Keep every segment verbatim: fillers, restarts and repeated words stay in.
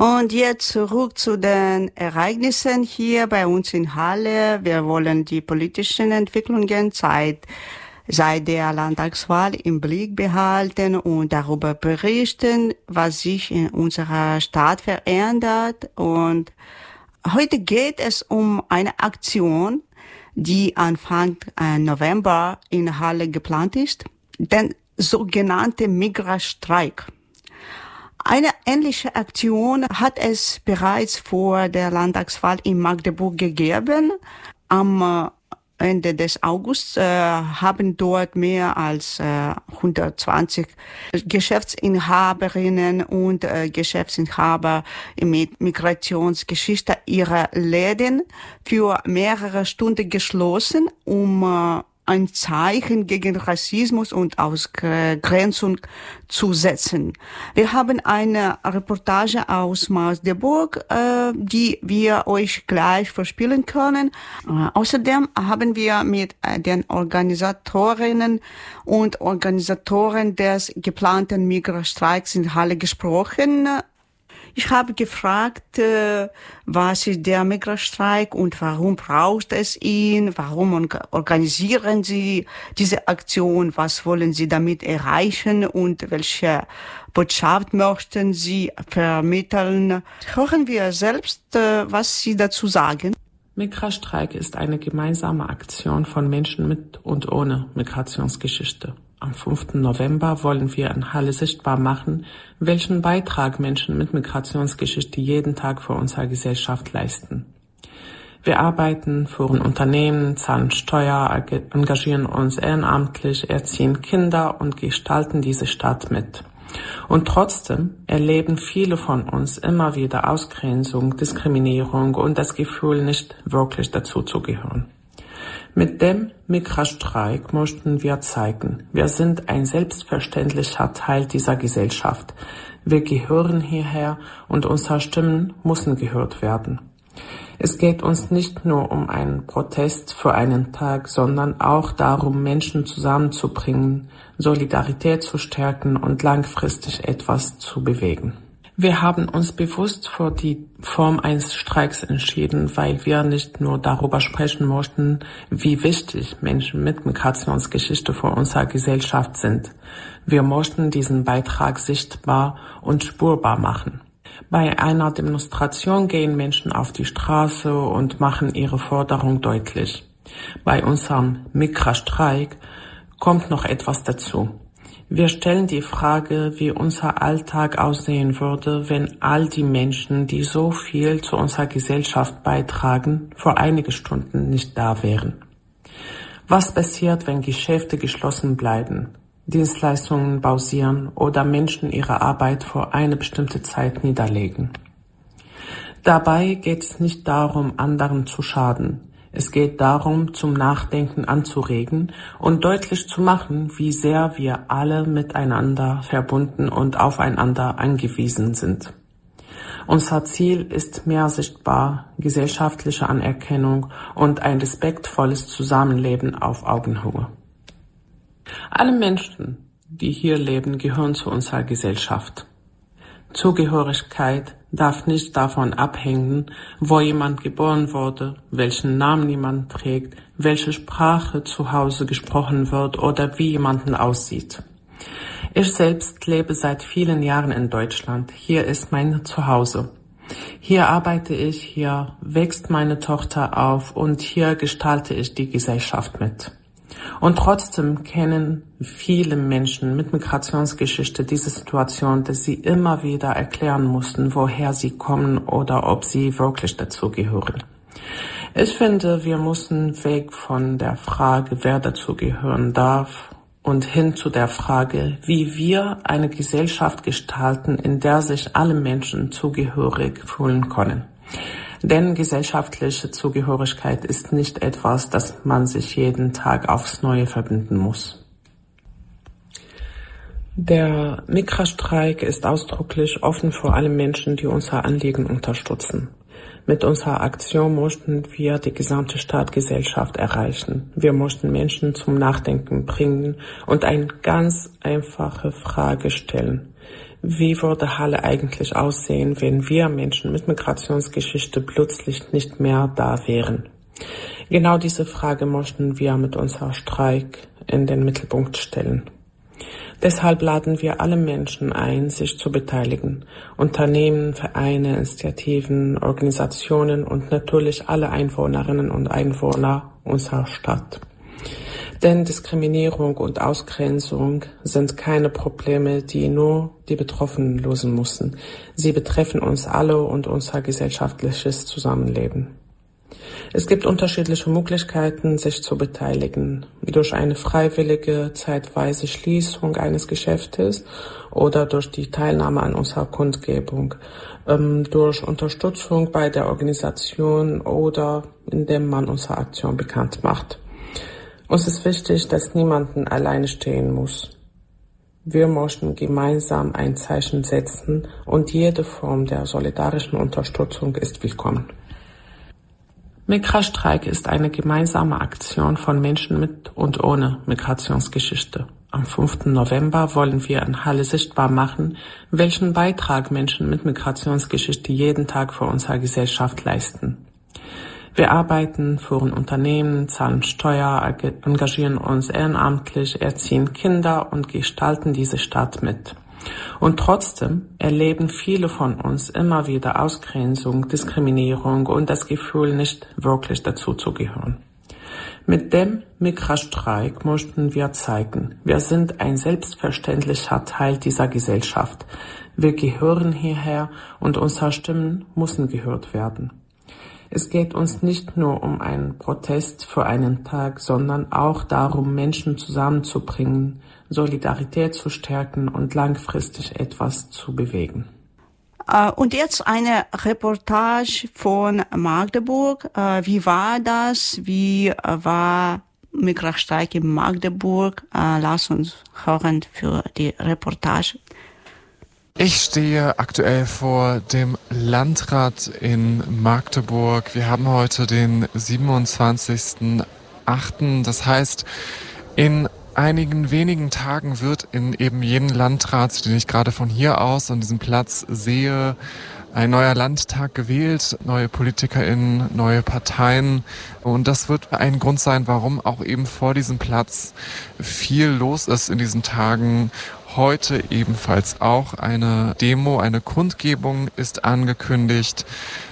Und jetzt zurück zu den Ereignissen hier bei uns in Halle. Wir wollen die politischen Entwicklungen seit, seit der Landtagswahl im Blick behalten und darüber berichten, was sich in unserer Stadt verändert. Und heute geht es um eine Aktion, die Anfang November in Halle geplant ist, den sogenannten Migrastreik. Eine ähnliche Aktion hat es bereits vor der Landtagswahl in Magdeburg gegeben. Am Ende des Augusts äh, haben dort mehr als äh, hundertzwanzig Geschäftsinhaberinnen und äh, Geschäftsinhaber mit Migrationsgeschichte ihre Läden für mehrere Stunden geschlossen, um äh, ein Zeichen gegen Rassismus und Ausgrenzung zu setzen. Wir haben eine Reportage aus Magdeburg, äh, die wir euch gleich vorspielen können. Äh, außerdem haben wir mit äh, den Organisatorinnen und Organisatoren des geplanten Migrastreiks in Halle gesprochen. Ich habe gefragt, äh, was ist der Migrastreik und warum braucht es ihn? Warum organisieren Sie diese Aktion? Was wollen Sie damit erreichen und welche Botschaft möchten Sie vermitteln? Hören wir selbst, äh, was Sie dazu sagen. Migrastreik ist eine gemeinsame Aktion von Menschen mit und ohne Migrationsgeschichte. Am fünften November wollen wir in Halle sichtbar machen, welchen Beitrag Menschen mit Migrationsgeschichte jeden Tag für unsere Gesellschaft leisten. Wir arbeiten für ein Unternehmen, zahlen Steuer, engagieren uns ehrenamtlich, erziehen Kinder und gestalten diese Stadt mit. Und trotzdem erleben viele von uns immer wieder Ausgrenzung, Diskriminierung und das Gefühl, nicht wirklich dazuzugehören. Mit dem Migrastreik möchten wir zeigen, wir sind ein selbstverständlicher Teil dieser Gesellschaft. Wir gehören hierher und unsere Stimmen müssen gehört werden. Es geht uns nicht nur um einen Protest für einen Tag, sondern auch darum, Menschen zusammenzubringen, Solidarität zu stärken und langfristig etwas zu bewegen. Wir haben uns bewusst für die Form eines Streiks entschieden, weil wir nicht nur darüber sprechen möchten, wie wichtig Menschen mit Migrationsgeschichte für unsere Gesellschaft sind. Wir möchten diesen Beitrag sichtbar und spürbar machen. Bei einer Demonstration gehen Menschen auf die Straße und machen ihre Forderung deutlich. Bei unserem Migrastreik kommt noch etwas dazu. Wir stellen die Frage, wie unser Alltag aussehen würde, wenn all die Menschen, die so viel zu unserer Gesellschaft beitragen, für einige Stunden nicht da wären. Was passiert, wenn Geschäfte geschlossen bleiben, Dienstleistungen pausieren oder Menschen ihre Arbeit für eine bestimmte Zeit niederlegen? Dabei geht es nicht darum, anderen zu schaden. Es geht darum, zum Nachdenken anzuregen und deutlich zu machen, wie sehr wir alle miteinander verbunden und aufeinander angewiesen sind. Unser Ziel ist mehr sichtbar, gesellschaftliche Anerkennung und ein respektvolles Zusammenleben auf Augenhöhe. Alle Menschen, die hier leben, gehören zu unserer Gesellschaft. Zugehörigkeit darf nicht davon abhängen, wo jemand geboren wurde, welchen Namen jemand trägt, welche Sprache zu Hause gesprochen wird oder wie jemand aussieht. Ich selbst lebe seit vielen Jahren in Deutschland. Hier ist mein Zuhause. Hier arbeite ich, hier wächst meine Tochter auf und hier gestalte ich die Gesellschaft mit. Und trotzdem kennen viele Menschen mit Migrationsgeschichte diese Situation, dass sie immer wieder erklären mussten, woher sie kommen oder ob sie wirklich dazugehören. Ich finde, wir müssen weg von der Frage, wer dazugehören darf, und hin zu der Frage, wie wir eine Gesellschaft gestalten, in der sich alle Menschen zugehörig fühlen können. Denn gesellschaftliche Zugehörigkeit ist nicht etwas, das man sich jeden Tag aufs Neue verbinden muss. Der Migrastreik ist ausdrücklich offen für alle Menschen, die unser Anliegen unterstützen. Mit unserer Aktion möchten wir die gesamte Stadtgesellschaft erreichen. Wir möchten Menschen zum Nachdenken bringen und eine ganz einfache Frage stellen. Wie würde Halle eigentlich aussehen, wenn wir Menschen mit Migrationsgeschichte plötzlich nicht mehr da wären? Genau diese Frage möchten wir mit unserem Streik in den Mittelpunkt stellen. Deshalb laden wir alle Menschen ein, sich zu beteiligen. Unternehmen, Vereine, Initiativen, Organisationen und natürlich alle Einwohnerinnen und Einwohner unserer Stadt. Denn Diskriminierung und Ausgrenzung sind keine Probleme, die nur die Betroffenen lösen müssen. Sie betreffen uns alle und unser gesellschaftliches Zusammenleben. Es gibt unterschiedliche Möglichkeiten, sich zu beteiligen. Durch eine freiwillige, zeitweise Schließung eines Geschäftes oder durch die Teilnahme an unserer Kundgebung, ähm, durch Unterstützung bei der Organisation oder indem man unsere Aktion bekannt macht. Uns ist wichtig, dass niemanden alleine stehen muss. Wir möchten gemeinsam ein Zeichen setzen und jede Form der solidarischen Unterstützung ist willkommen. Migrastreik ist eine gemeinsame Aktion von Menschen mit und ohne Migrationsgeschichte. Am fünften November wollen wir in Halle sichtbar machen, welchen Beitrag Menschen mit Migrationsgeschichte jeden Tag für unsere Gesellschaft leisten. Wir arbeiten, führen Unternehmen, zahlen Steuer, engagieren uns ehrenamtlich, erziehen Kinder und gestalten diese Stadt mit. Und trotzdem erleben viele von uns immer wieder Ausgrenzung, Diskriminierung und das Gefühl, nicht wirklich dazuzugehören. Mit dem Migrastreik möchten wir zeigen, wir sind ein selbstverständlicher Teil dieser Gesellschaft. Wir gehören hierher und unsere Stimmen müssen gehört werden. Es geht uns nicht nur um einen Protest für einen Tag, sondern auch darum, Menschen zusammenzubringen, Solidarität zu stärken und langfristig etwas zu bewegen. Und jetzt eine Reportage von Magdeburg. Wie war das? Wie war Migrastreik in Magdeburg? Lass uns hören für die Reportage. Ich stehe aktuell vor dem Landrat in Magdeburg. Wir haben heute den siebenundzwanzigsten achten Das heißt, in einigen wenigen Tagen wird in eben jenen Landrat, den ich gerade von hier aus an diesem Platz sehe, ein neuer Landtag gewählt, neue PolitikerInnen, neue Parteien. Und das wird ein Grund sein, warum auch eben vor diesem Platz viel los ist in diesen Tagen. Heute ebenfalls auch eine Demo, eine Kundgebung ist angekündigt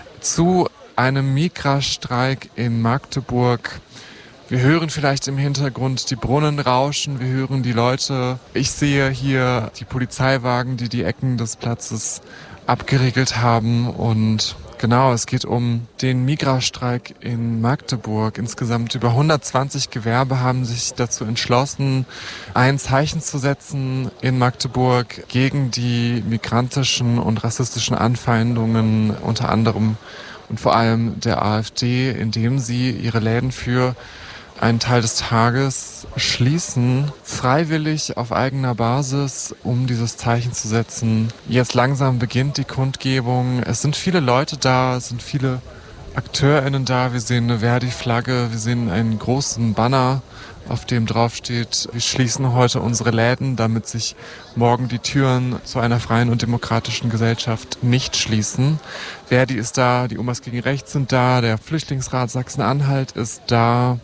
zu einem Migrastreik in Magdeburg. Wir hören vielleicht im Hintergrund die Brunnen rauschen, wir hören die Leute. Ich sehe hier die Polizeiwagen, die die Ecken des Platzes abgeriegelt haben. Und genau, es geht um den Migrastreik in Magdeburg. Insgesamt über hundertzwanzig Gewerbe haben sich dazu entschlossen, ein Zeichen zu setzen in Magdeburg gegen die migrantischen und rassistischen Anfeindungen, unter anderem und vor allem der AfD, indem sie ihre Läden für einen Teil des Tages schließen, freiwillig auf eigener Basis, um dieses Zeichen zu setzen. Jetzt langsam beginnt die Kundgebung. Es sind viele Leute da, es sind viele AkteurInnen da. Wir sehen eine Verdi-Flagge, wir sehen einen großen Banner, auf dem drauf steht: Wir schließen heute unsere Läden, damit sich morgen die Türen zu einer freien und demokratischen Gesellschaft nicht schließen. Verdi ist da, die Omas gegen Rechts sind da, der Flüchtlingsrat Sachsen-Anhalt ist da.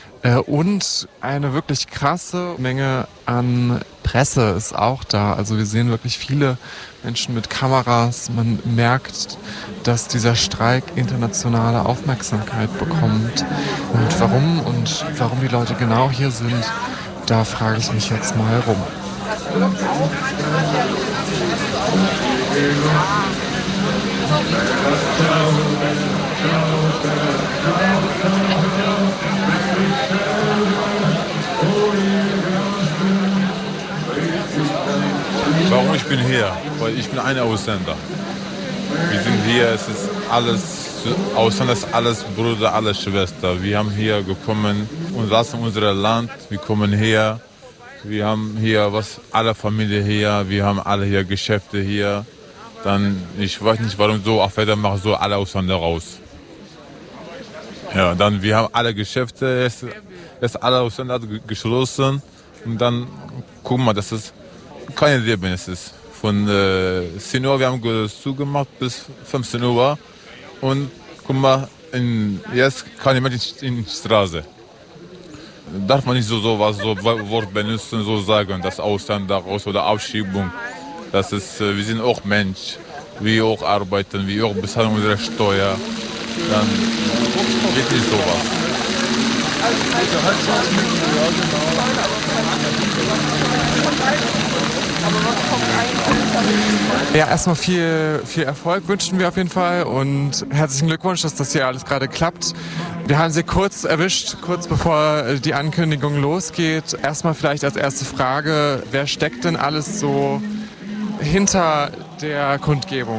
Und eine wirklich krasse Menge an Presse ist auch da. Also wir sehen wirklich viele Menschen mit Kameras. Man merkt, dass dieser Streik internationale Aufmerksamkeit bekommt. Und warum und warum die Leute genau hier sind, da frage ich mich jetzt mal rum. Warum ich bin hier? Weil ich bin ein Ausländer. Wir sind hier, es ist alles, Ausländer ist alles Bruder, alles Schwester. Wir haben hier gekommen und lassen unser Land, wir kommen her. Wir haben hier was, alle Familie hier, wir haben alle hier Geschäfte hier. Dann, ich weiß nicht, warum so, auf Wetter machen so alle Ausländer raus. Ja, dann, wir haben alle Geschäfte, es ist alle Ausländer geschlossen. Und dann, guck mal, das ist keine Leben, es ist von äh, zehn Uhr, wir haben zugemacht bis fünfzehn Uhr. Und guck mal, in, jetzt kann jemand in die Straße. Darf man nicht so sowas, so Wort benutzen, so sagen, das Ausländer oder Abschiebung. Das ist, wir sind auch Mensch, wir auch arbeiten, wir auch bezahlen unsere Steuer. Dann geht nicht sowas. Ja, erstmal viel, viel Erfolg wünschen wir auf jeden Fall und herzlichen Glückwunsch, dass das hier alles gerade klappt. Wir haben Sie kurz erwischt, kurz bevor die Ankündigung losgeht. Erstmal vielleicht als erste Frage, wer steckt denn alles so hinter der Kundgebung?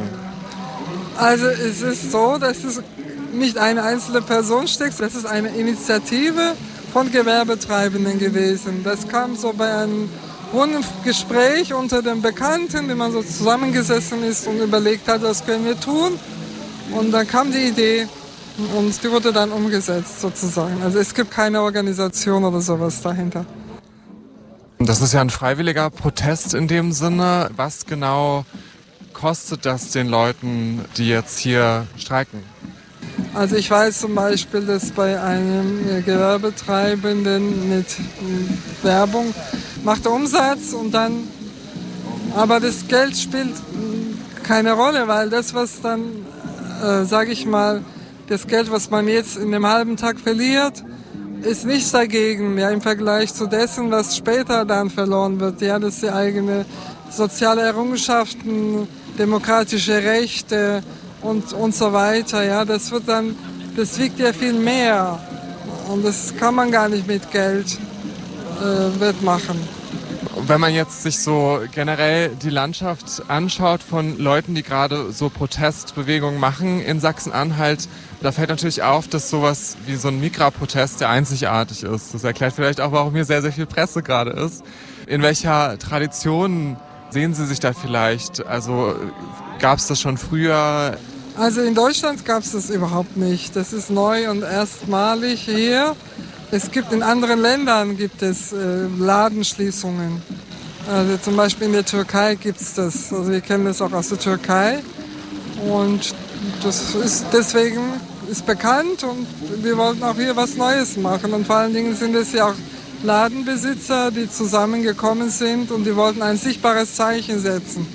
Also es ist so, dass es nicht eine einzelne Person steckt, das ist eine Initiative von Gewerbetreibenden gewesen. Das kam so bei einem runden Gespräch unter den Bekannten, wenn man so zusammengesessen ist und überlegt hat, was können wir tun. Und dann kam die Idee und die wurde dann umgesetzt sozusagen. Also es gibt keine Organisation oder sowas dahinter. Das ist ja ein freiwilliger Protest in dem Sinne. Was genau kostet das den Leuten, die jetzt hier streiken? Also ich weiß zum Beispiel, dass bei einem Gewerbetreibenden mit Werbung macht er Umsatz und dann, aber das Geld spielt keine Rolle, weil das, was dann, äh, sage ich mal, das Geld, was man jetzt in einem halben Tag verliert, ist nichts dagegen, ja, im Vergleich zu dessen, was später dann verloren wird. Ja, das sind die eigene soziale Errungenschaften, demokratische Rechte und, und so weiter. Ja, das wird dann, das wiegt ja viel mehr und das kann man gar nicht mit Geld äh, wettmachen. Wenn man jetzt sich so generell die Landschaft anschaut von Leuten, die gerade so Protestbewegungen machen in Sachsen-Anhalt, da fällt natürlich auf, dass sowas wie so ein Migra-Protest sehr einzigartig ist. Das erklärt vielleicht auch, warum hier sehr, sehr viel Presse gerade ist. In welcher Tradition sehen Sie sich da vielleicht? Also gab es das schon früher? Also in Deutschland gab es das überhaupt nicht. Das ist neu und erstmalig hier. Es gibt in anderen Ländern gibt es äh, Ladenschließungen. Also zum Beispiel in der Türkei gibt es das. Also wir kennen das auch aus der Türkei. Und das ist deswegen ist bekannt und wir wollten auch hier was Neues machen. Und vor allen Dingen sind es ja auch Ladenbesitzer, die zusammengekommen sind und die wollten ein sichtbares Zeichen setzen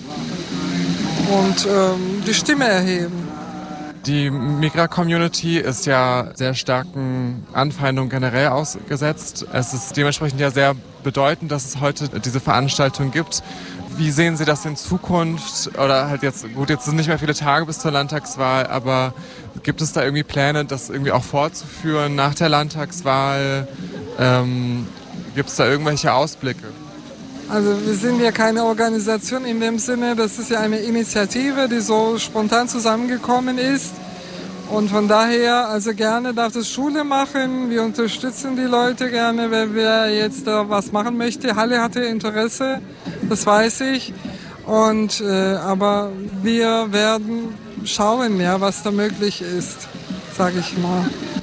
und ähm, die Stimme erheben. Die Migra-Community ist ja sehr starken Anfeindungen generell ausgesetzt. Es ist dementsprechend ja sehr bedeutend, dass es heute diese Veranstaltung gibt. Wie sehen Sie das in Zukunft? Oder halt jetzt, gut, jetzt sind nicht mehr viele Tage bis zur Landtagswahl, aber gibt es da irgendwie Pläne, das irgendwie auch fortzuführen nach der Landtagswahl? Ähm, gibt es da irgendwelche Ausblicke? Also wir sind ja keine Organisation in dem Sinne, das ist ja eine Initiative, die so spontan zusammengekommen ist. Und von daher, also gerne darf das Schule machen, wir unterstützen die Leute gerne, wenn wer jetzt da was machen möchte. Halle hatte Interesse, das weiß ich. Und, äh, aber wir werden schauen, ja, was da möglich ist, sage ich mal.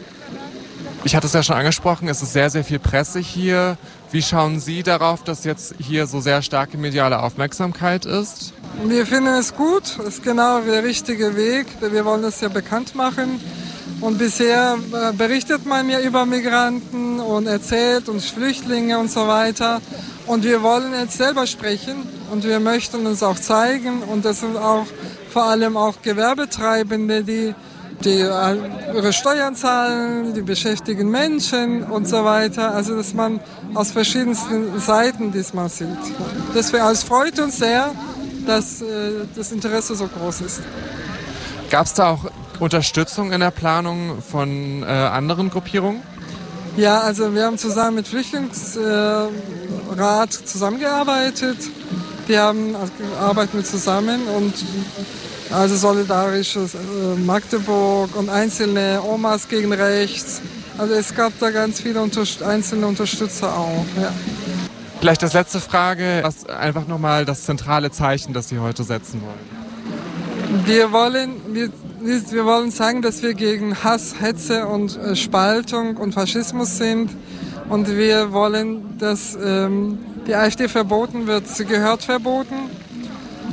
Ich hatte es ja schon angesprochen, es ist sehr, sehr viel Presse hier. Wie schauen Sie darauf, dass jetzt hier so sehr starke mediale Aufmerksamkeit ist? Wir finden es gut, das ist genau der richtige Weg. Wir wollen das ja bekannt machen. Und bisher berichtet man ja über Migranten und erzählt uns Flüchtlinge und so weiter. Und wir wollen jetzt selber sprechen und wir möchten uns auch zeigen. Und das sind auch vor allem auch Gewerbetreibende, die die ihre Steuern zahlen, die beschäftigen Menschen und so weiter. Also dass man aus verschiedensten Seiten diesmal sieht. Deswegen, also es freut uns sehr, dass äh, das Interesse so groß ist. Gab es da auch Unterstützung in der Planung von äh, anderen Gruppierungen? Ja, also wir haben zusammen mit Flüchtlingsrat äh, zusammengearbeitet. Die haben also, arbeiten wir zusammen und also solidarisches äh, Magdeburg und einzelne Omas gegen Rechts. Also es gab da ganz viele Unterst- einzelne Unterstützer auch. Ja. Vielleicht als letzte Frage, was einfach nochmal das zentrale Zeichen, das Sie heute setzen wollen. Wir wollen, wir, wir wollen sagen, dass wir gegen Hass, Hetze und äh, Spaltung und Faschismus sind. Und wir wollen, dass ähm, die AfD verboten wird. Sie gehört verboten.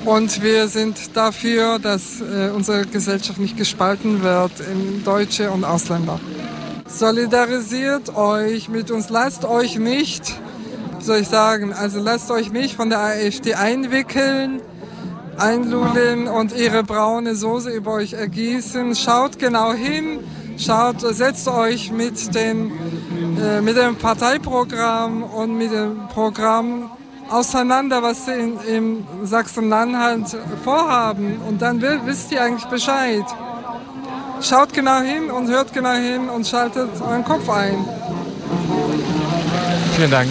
Und wir sind dafür, dass äh, unsere Gesellschaft nicht gespalten wird in Deutsche und Ausländer. Solidarisiert euch mit uns, lasst euch nicht, wie soll ich sagen, also lasst euch nicht von der AfD einwickeln, einlullen und ihre braune Soße über euch ergießen. Schaut genau hin, schaut, setzt euch mit, den, äh, mit dem Parteiprogramm und mit dem Programm auseinander, was sie in, in Sachsen-Anhalt vorhaben. Und dann wisst ihr eigentlich Bescheid. Schaut genau hin und hört genau hin und schaltet euren Kopf ein. Vielen Dank.